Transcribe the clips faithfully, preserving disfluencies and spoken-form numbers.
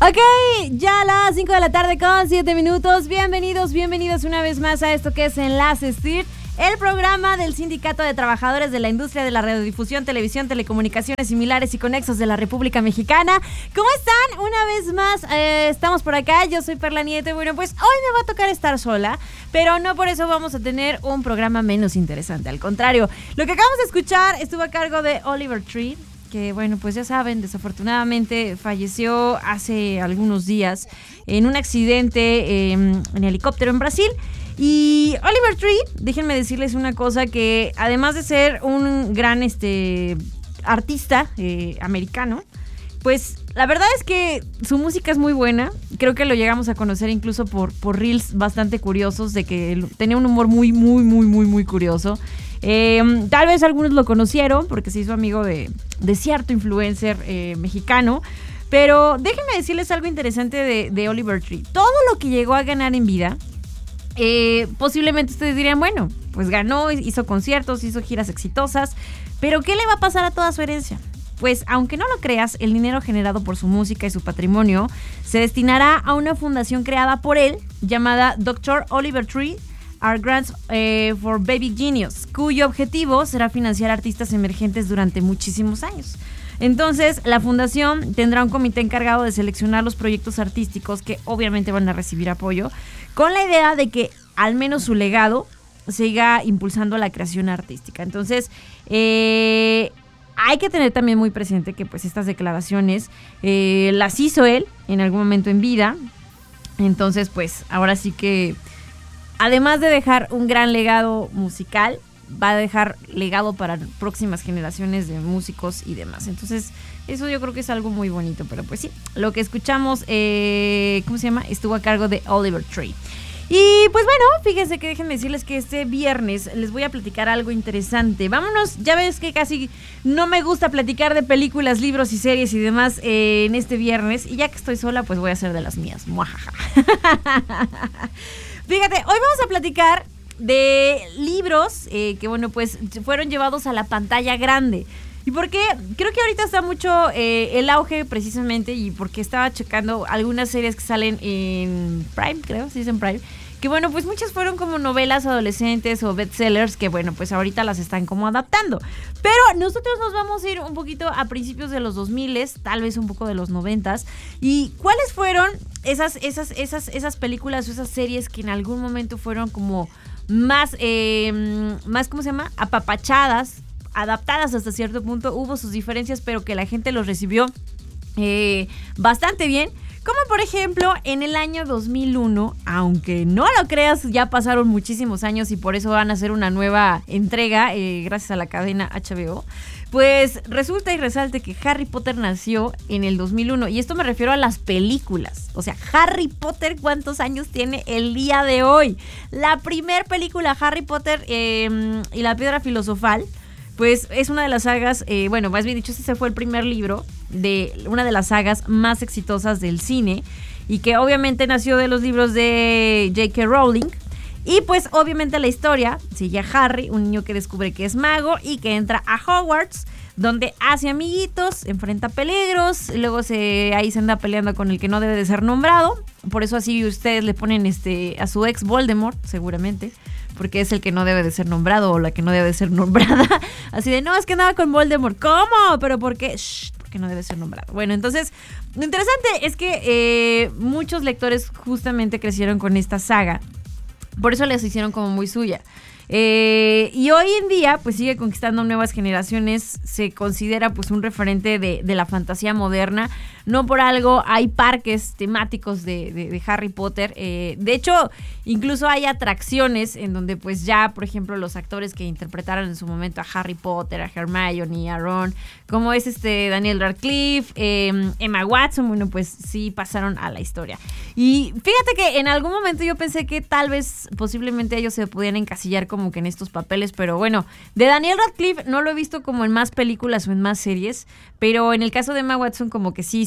Ok, ya a las cinco de la tarde con siete minutos. Bienvenidos, bienvenidos una vez más a esto que es Enlace S T I R, el programa del Sindicato de Trabajadores de la Industria de la Radiodifusión, Televisión, Telecomunicaciones Similares y Conexos de la República Mexicana. ¿Cómo están? Una vez más, eh, estamos por acá. Yo soy Perla Nieto y bueno, pues hoy me va a tocar estar sola, pero no por eso vamos a tener un programa menos interesante. Al contrario, lo que acabamos de escuchar estuvo a cargo de Oliver Tree, que bueno, pues ya saben, desafortunadamente falleció hace algunos días en un accidente eh, en helicóptero en Brasil. Y Oliver Tree, déjenme decirles una cosa, que además de ser un gran este, artista eh, americano, pues la verdad es que su música es muy buena. Creo que lo llegamos a conocer incluso por, por reels bastante curiosos, de que tenía un humor muy, muy, muy, muy, muy curioso. Eh, tal vez algunos lo conocieron porque se hizo amigo de, de cierto influencer eh, mexicano. Pero déjenme decirles algo interesante de, de Oliver Tree. Todo lo que llegó a ganar en vida, eh, posiblemente ustedes dirían, bueno, pues ganó, hizo conciertos, hizo giras exitosas, pero ¿qué le va a pasar a toda su herencia? Pues aunque no lo creas, el dinero generado por su música y su patrimonio se destinará a una fundación creada por él llamada doctor Oliver Tree Our Grants eh, for Baby Genius, cuyo objetivo será financiar artistas emergentes durante muchísimos años. Entonces, la fundación tendrá un comité encargado de seleccionar los proyectos artísticos que obviamente van a recibir apoyo, con la idea de que al menos su legado siga impulsando la creación artística. Entonces, eh, hay que tener también muy presente que pues estas declaraciones eh, las hizo él en algún momento en vida. Entonces, pues ahora sí que, además de dejar un gran legado musical, va a dejar legado para próximas generaciones de músicos y demás. Entonces, eso yo creo que es algo muy bonito. Pero pues sí, lo que escuchamos, eh, ¿cómo se llama? Estuvo a cargo de Oliver Tree. Y pues bueno, fíjense que déjenme decirles que este viernes les voy a platicar algo interesante. Vámonos, ya ves que casi no me gusta platicar de películas, libros y series y demás eh, en este viernes. Y ya que estoy sola, pues voy a hacer de las mías. Muajaja. Fíjate, hoy vamos a platicar de libros eh, que, bueno, pues fueron llevados a la pantalla grande. ¿Y por qué? Creo que ahorita está mucho eh, el auge precisamente, y porque estaba checando algunas series que salen en Prime, creo, sí es en Prime, que bueno, pues muchas fueron como novelas adolescentes o bestsellers que bueno, pues ahorita las están como adaptando. Pero nosotros nos vamos a ir un poquito a principios de los dos mil, tal vez un poco de los noventas. ¿Y cuáles fueron esas, esas, esas, esas películas o esas series que en algún momento fueron como más, eh, más, ¿cómo se llama? Apapachadas, adaptadas hasta cierto punto? Hubo sus diferencias, pero que la gente los recibió eh, bastante bien. Como por ejemplo, en el año dos mil uno, aunque no lo creas, ya pasaron muchísimos años y por eso van a hacer una nueva entrega, eh, gracias a la cadena H B O. Pues resulta y resalta que Harry Potter nació en el dos mil uno, y esto me refiero a las películas. O sea, Harry Potter, ¿cuántos años tiene el día de hoy? La primer película, Harry Potter eh, y la Piedra Filosofal, pues es una de las sagas, eh, bueno, más bien dicho, ese fue el primer libro de una de las sagas más exitosas del cine, y que obviamente nació de los libros de J K Rowling. Y pues obviamente la historia sigue a Harry, un niño que descubre que es mago y que entra a Hogwarts, donde hace amiguitos, enfrenta peligros, y luego se, ahí se anda peleando con el que no debe de ser nombrado. Por eso así ustedes le ponen este a su ex Voldemort, seguramente, porque es el que no debe de ser nombrado o la que no debe de ser nombrada. Así de, no, es que andaba con Voldemort. ¿Cómo? ¿Pero por qué? Shh, porque no debe ser nombrado. Bueno, entonces, lo interesante es que eh, muchos lectores justamente crecieron con esta saga. Por eso les hicieron como muy suya. Eh, y hoy en día pues sigue conquistando nuevas generaciones. Se considera pues un referente de, de la fantasía moderna. No por algo hay parques temáticos de, de, de Harry Potter. Eh, de hecho, incluso hay atracciones en donde pues ya, por ejemplo, los actores que interpretaron en su momento a Harry Potter, a Hermione, a Ron, como es este Daniel Radcliffe, eh, Emma Watson, bueno, pues sí pasaron a la historia. Y fíjate que en algún momento yo pensé que tal vez posiblemente ellos se podían encasillar como que en estos papeles, pero bueno, de Daniel Radcliffe no lo he visto como en más películas o en más series, pero en el caso de Emma Watson como que sí, su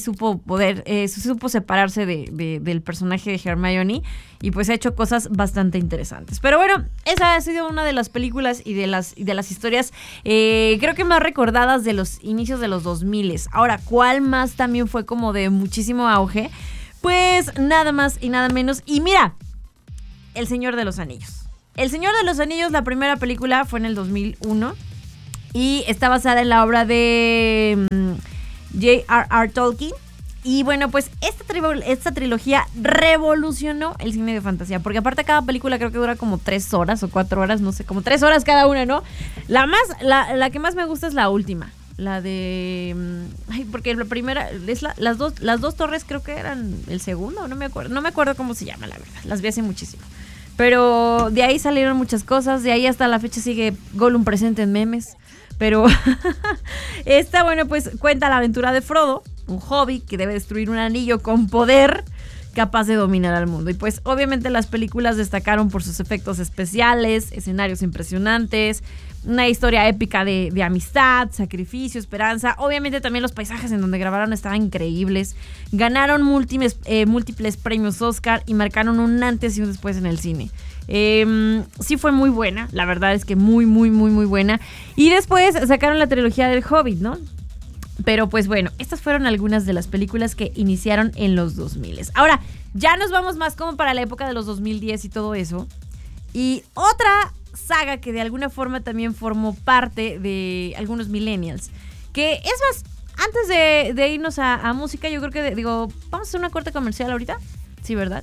supo poder, eh, supo separarse de, de, del personaje de Hermione y pues ha hecho cosas bastante interesantes. Pero bueno, esa ha sido una de las películas y de las, y de las historias eh, creo que más recordadas de los inicios de los dos mil. Ahora, ¿cuál más también fue como de muchísimo auge? Pues nada más y nada menos. Y mira, El Señor de los Anillos. El Señor de los Anillos, la primera película fue en el dos mil uno y está basada en la obra de um, J R R Tolkien. Y bueno, pues esta, tri- esta trilogía revolucionó el cine de fantasía, porque aparte cada película creo que dura como tres horas o cuatro horas, no sé, como tres horas cada una, ¿no? La más, la, la que más me gusta es la última, la de, ay, porque la primera es la, las dos, las dos torres creo que eran el segundo, no me acuerdo, no me acuerdo cómo se llama, la verdad, las vi hace muchísimo. Pero de ahí salieron muchas cosas, de ahí hasta la fecha sigue Gollum presente en memes. Pero esta, bueno, pues cuenta la aventura de Frodo, un hobbit que debe destruir un anillo con poder capaz de dominar al mundo. Y pues obviamente las películas destacaron por sus efectos especiales, escenarios impresionantes, una historia épica de, de amistad, sacrificio, esperanza. Obviamente también los paisajes en donde grabaron estaban increíbles. Ganaron múltiples, eh, múltiples premios Oscar y marcaron un antes y un después en el cine. Eh, sí fue muy buena, la verdad es que muy, muy, muy, muy buena. Y después sacaron la trilogía del Hobbit, ¿no? Pero pues bueno, estas fueron algunas de las películas que iniciaron en los dos mil. Ahora, ya nos vamos más como para la época de los dos mil diez y todo eso. Y otra saga que de alguna forma también formó parte de algunos millennials. Que es más, antes de, de irnos a, a música, yo creo que, de, digo, vamos a hacer una corte comercial ahorita. Sí, ¿verdad?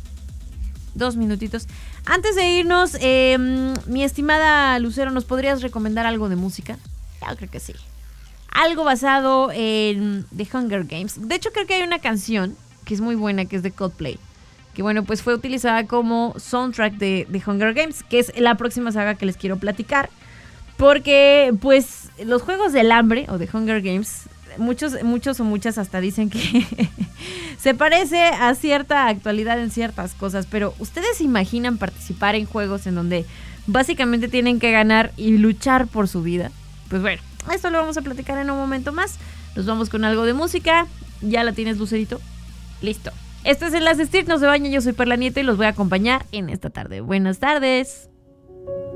Dos minutitos. Antes de irnos, eh, mi estimada Lucero, ¿nos podrías recomendar algo de música? Yo creo que sí. Algo basado en The Hunger Games. De hecho, creo que hay una canción que es muy buena, que es de Coldplay. Que bueno, pues fue utilizada como soundtrack de The Hunger Games, que es la próxima saga que les quiero platicar. Porque, pues, los Juegos del Hambre, o The Hunger Games, muchos, muchos o muchas hasta dicen que se parece a cierta actualidad en ciertas cosas. Pero, ¿ustedes se imaginan participar en juegos en donde básicamente tienen que ganar y luchar por su vida? Pues bueno, esto lo vamos a platicar en un momento más. Nos vamos con algo de música. ¿Ya la tienes, Lucerito? Listo. Esto es Enlace Street, no se bañen, yo soy Perla Nieto y los voy a acompañar en esta tarde. Buenas tardes.